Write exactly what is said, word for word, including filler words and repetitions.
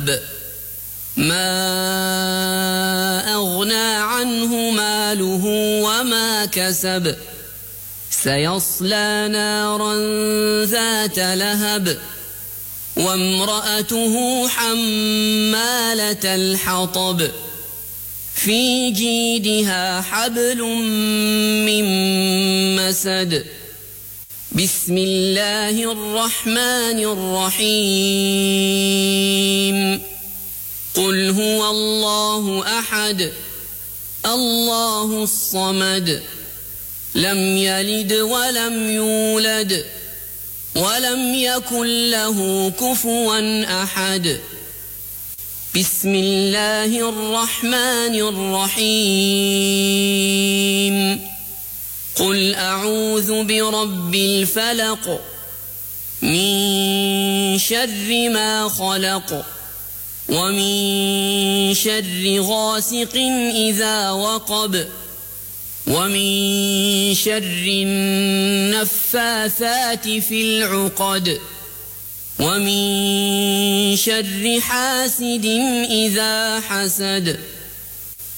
الحطب ما أغنى عنه ماله وما كسب سيصلى نارا ذات لهب وامرأته حمالة الحطب في جيدها حبل من مسد بسم الله الرحمن الرحيم قل هو الله أحد الله الصمد لم يلد ولم يولد ولم يكن له كفوا أحد بسم الله الرحمن الرحيم قل أعوذ برب الفلق من شر ما خلق ومن شر غاسق إذا وقب ومن شر النفاثات في العقد ومن شر حاسد إذا حسد